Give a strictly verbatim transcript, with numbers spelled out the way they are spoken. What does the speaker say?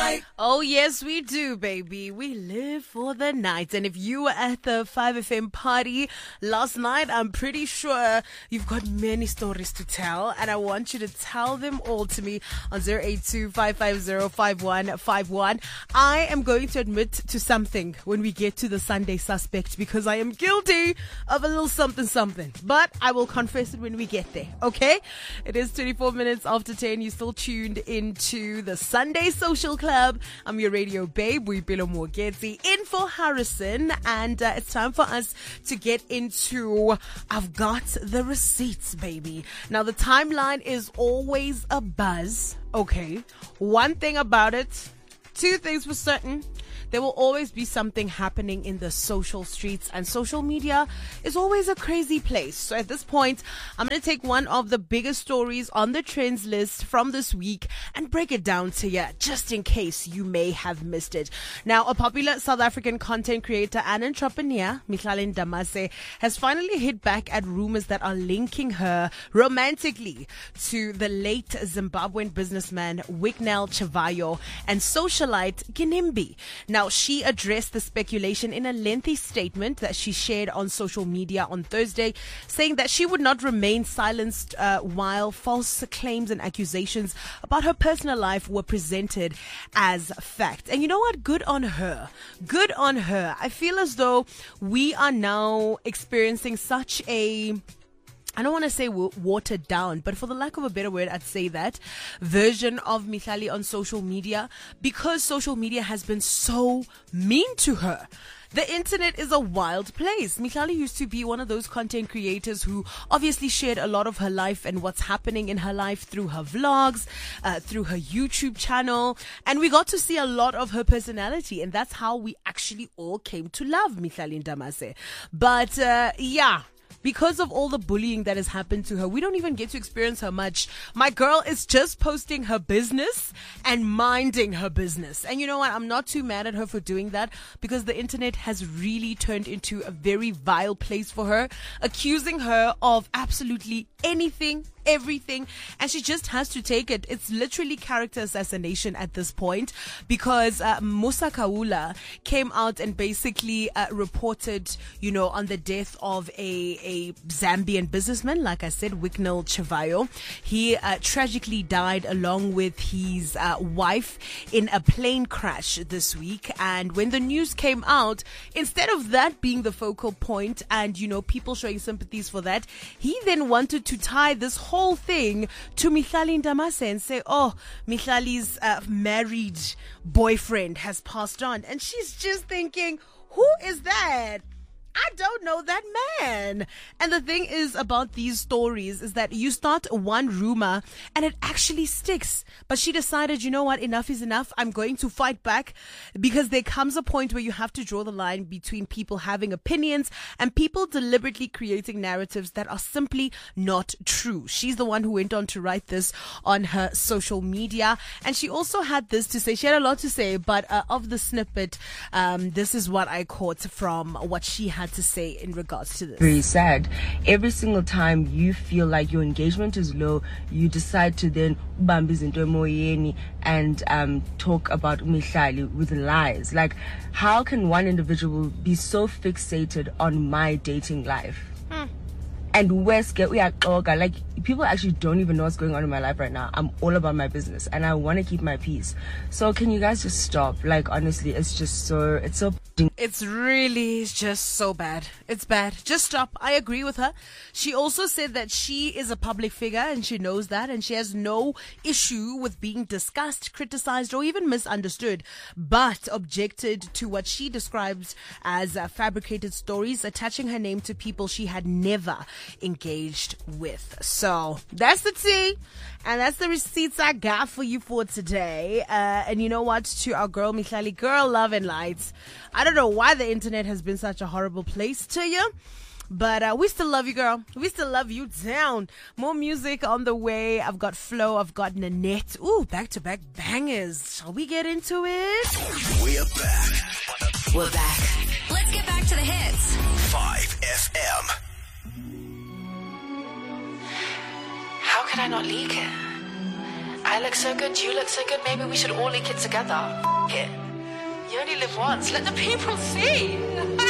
night. Oh, yes, we do, baby. We live for the night. And if you were at the five F M party last night, I'm pretty sure you've got many stories to tell. And I want you to tell them all to me on zero eight two, five five zero, five one five one. I am going to admit to something when we get to the Sunday suspect because I am guilty of a little something something. But I will confess it when we get there, okay? It is twenty-four minutes after ten. You're still tuned into the Sunday Social Club. I'm your radio babe, Boipelo Mogeti, in for Harrison, and uh, it's time for us to get into I've got the receipts, baby. Now, the timeline is always a buzz, okay? One thing about it, two things for certain. There will always be something happening in the social streets, and social media is always a crazy place. So at this point, I'm going to take one of the biggest stories on the trends list from this week and break it down to you, just in case you may have missed it. Now, a popular South African content creator and entrepreneur, Mihlali Ndamase, has finally hit back at rumors that are linking her romantically to the late Zimbabwean businessman Wicknell Chivayo and socialite Ginimbi. Now, she addressed the speculation in a lengthy statement that she shared on social media on Thursday, saying that she would not remain silenced uh, while false claims and accusations about her personal life were presented as fact. And you know what? Good on her. Good on her. I feel as though we are now experiencing such a I don't want to say watered down, but for the lack of a better word, I'd say that version of Mihlali on social media, because social media has been so mean to her. The internet is a wild place. Mihlali used to be one of those content creators who obviously shared a lot of her life and what's happening in her life through her vlogs, uh, through her YouTube channel. And we got to see a lot of her personality. And that's how we actually all came to love Mihlali Ndamase. But, uh, yeah. Because of all the bullying that has happened to her, we don't even get to experience her much. My girl is just posting her business and minding her business. And you know what? I'm not too mad at her for doing that because the internet has really turned into a very vile place for her, accusing her of absolutely anything, everything, and she just has to take it. It's literally character assassination at this point because uh, Musa Kaula came out and basically uh, reported, you know, on the death of a, a Zambian businessman, like I said, Wicknell Chivayo. He uh, tragically died along with his uh, wife in a plane crash this week. And when the news came out, instead of that being the focal point and, you know, people showing sympathies for that, he then wanted to tie this whole whole thing to Mihlali Ndamase and say, oh, Mihlali's uh, married boyfriend has passed on. And she's just thinking, who is that? I don't know that man. And the thing is about these stories is that you start one rumor and it actually sticks. But she decided, you know what, enough is enough. I'm going to fight back because there comes a point where you have to draw the line between people having opinions and people deliberately creating narratives that are simply not true. She's the one who went on to write this on her social media. And she also had this to say. She had a lot to say, but uh, of the snippet, um, this is what I caught from what she had to say in regards to this. Very sad. Every single time you feel like your engagement is low, you decide to then and um, talk about Mihlali with lies. Like, how can one individual be so fixated on my dating life? Hmm. And West get we are like people actually don't even know what's going on in my life right now. I'm all about my business and I want to keep my peace. So can you guys just stop? Like, honestly, it's just so it's so it's really just so bad. It's bad. Just stop. I agree with her. She also said that she is a public figure and she knows that, and she has no issue with being discussed, criticized, or even misunderstood, but objected to what she describes as uh, fabricated stories attaching her name to people she had never engaged with. So that's the tea, and that's the receipts I got for you for today. Uh, and you know what? To our girl Mihlali, girl, love and lights. I don't know why the internet has been such a horrible place to you, but uh, we still love you, girl. We still love you down. More music on the way. I've got Flo. I've got Nanette. Ooh, back-to-back bangers. Shall we get into it? We're back. We're back. Let's get back to the hits. five F M. How could I not leak it? I I look so good, you look so good, maybe we should all link it together. F- it. You only live once. Let the people see.